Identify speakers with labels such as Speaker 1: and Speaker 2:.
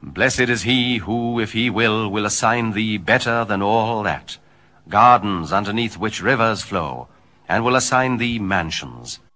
Speaker 1: Blessed is he who, if he will assign thee better than all that, gardens underneath which rivers flow, and will assign thee mansions.